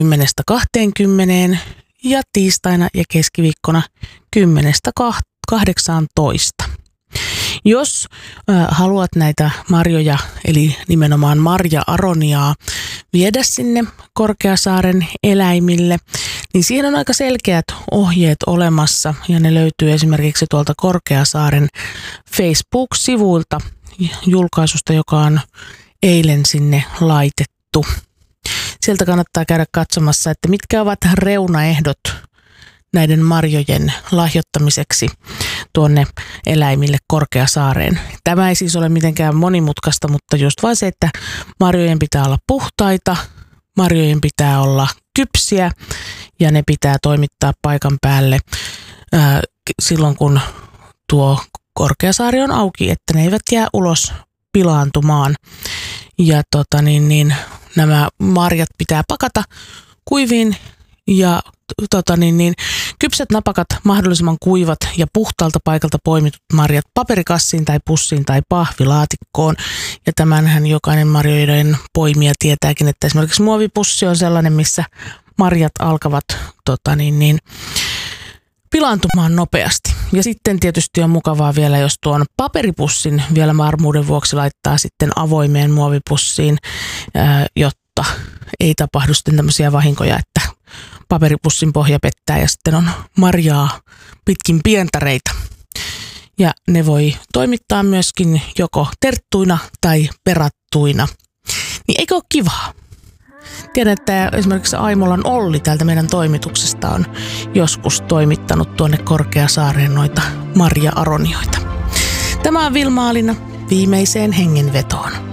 10-20 ja tiistaina ja keskiviikkona 10-18. Jos haluat näitä marjoja, eli nimenomaan marja-aroniaa, viedä sinne Korkeasaaren eläimille, niin siihen on aika selkeät ohjeet olemassa ja ne löytyy esimerkiksi tuolta Korkeasaaren Facebook-sivuilta julkaisusta, joka on eilen sinne laitettu. Sieltä kannattaa käydä katsomassa, että mitkä ovat reunaehdot näiden marjojen lahjoittamiseksi tuonne eläimille Korkeasaareen. Tämä ei siis ole mitenkään monimutkaista, mutta just vaan se, että marjojen pitää olla puhtaita, marjojen pitää olla kypsiä ja ne pitää toimittaa paikan päälle silloin, kun tuo Korkeasaari on auki, että ne eivät jää ulos pilaantumaan. Ja nämä marjat pitää pakata kuiviin ja kypsät napakat, mahdollisimman kuivat ja puhtaalta paikalta poimitut marjat paperikassiin tai pussiin tai pahvilaatikkoon. Ja tämänhän jokainen marjojen poimija tietääkin, että esimerkiksi muovipussi on sellainen, missä marjat alkavat pilaantumaan nopeasti. Ja sitten tietysti on mukavaa vielä, jos tuon paperipussin vielä varmuuden vuoksi laittaa sitten avoimeen muovipussiin, jotta ei tapahdu sitten tämmöisiä vahinkoja, että paperipussin pohja pettää ja sitten on marjaa pitkin pientareita. Ja ne voi toimittaa myöskin joko terttuina tai perattuina. Niin eikö ole kivaa? Tiedän, että esimerkiksi Aimolan Olli täältä meidän toimituksesta on joskus toimittanut tuonne Korkeasaareen noita marja-aronioita. Tämä on Vilma Alina viimeiseen hengenvetoon.